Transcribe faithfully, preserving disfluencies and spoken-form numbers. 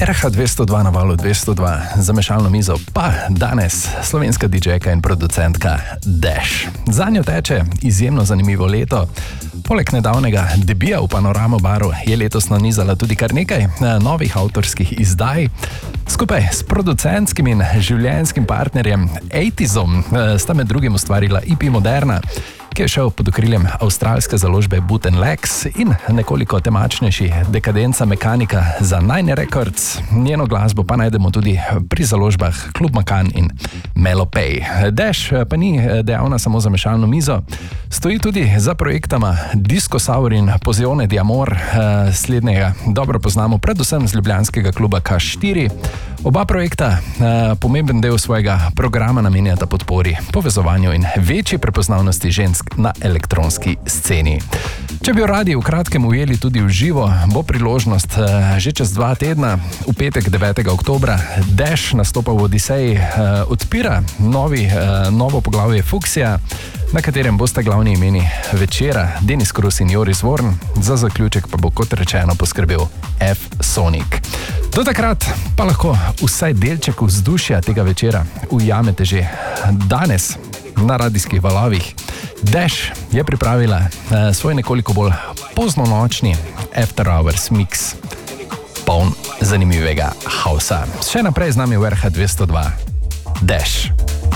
R H dvesto dva na valu dvesto dva, za mešalno mizo pa danes slovenska didžejka in producentka Dash. Zanjo teče izjemno zanimivo leto. Poleg nedavnega debija v Panorama baru je letos nanizala tudi kar nekaj novih avtorskih izdaj. Skupaj s producentskim in življenjskim partnerjem osemdesetisom sta med drugim ustvarila E P Moderna, ki je šel pod okriljem avstralske založbe Boot and Legs, in nekoliko temačnejši Dekadenca Mekanika za Nine Records. Njeno glasbo pa najdemo tudi pri založbah Klub Makan in Melopay. Dash pa ni dejavna samo za mešalno mizo, stoji tudi za projektama Disco Sour in Pozione di Amor. Slednjega dobro poznamo predvsem z ljubljanskega kluba K štiri. Oba projekta pomemben del svojega programa namenjata podpori, povezovanju in večji prepoznavnosti žensk na elektronski sceni. Če bi jo radi v kratkem ujeli tudi v živo, bo priložnost že čez dva tedna, v petek devetega oktobra. Dash nastopa v Odiseji, odpira novi, novo poglavje Fuksija, na katerem bosta glavni imeni večera Denis Krus in Joris Vorn, za zaključek pa bo kot rečeno poskrbel F-Sonic. Do takrat pa lahko vsaj delček vzdušja tega večera ujamete že danes na radijskih valovih. Dash je pripravila uh, svoj nekoliko bolj poznonočni After Hours mix, poln zanimivega hausa. Še naprej z nami v R H dvesto dva. Dash.